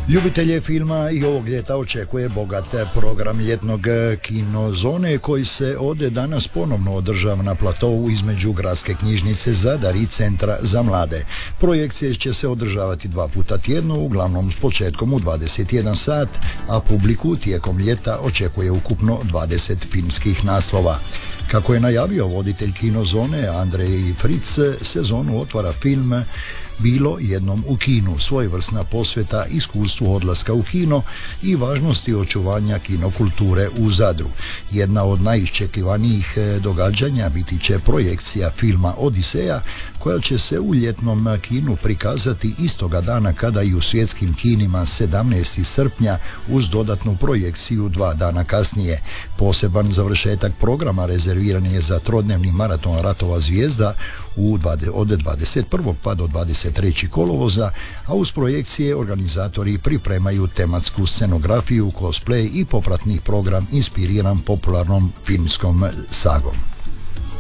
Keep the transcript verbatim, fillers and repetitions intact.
Ljubitelje filma i ovog ljeta očekuje bogat program ljetnog kinozone koji se od danas ponovno održava na platovu između Gradske knjižnice Zadar i Centra za mlade. Projekcije će se održavati dva puta tjedno, uglavnom s početkom u dvadeset jedan sat, a publiku tijekom ljeta očekuje ukupno dvadeset filmskih naslova. Kako je najavio voditelj kinozone Andrej Fritz, sezonu otvara film Bilo jednom u kinu, svojevrsna posveta iskustvu odlaska u kino i važnosti očuvanja kinokulture u Zadru. Jedna od najiščekivanijih događanja biti će projekcija filma Odiseja, koja će se u ljetnom kinu prikazati istoga dana kada i u svjetskim kinima sedamnaestog srpnja uz dodatnu projekciju dva dana kasnije. Poseban završetak programa rezerviran je za trodnevni maraton Ratova zvijezda u od dvadeset prvog pa do dvadeset trećeg kolovoza, a uz projekcije organizatori pripremaju tematsku scenografiju, cosplay i popratni program inspiriran popularnom filmskom sagom.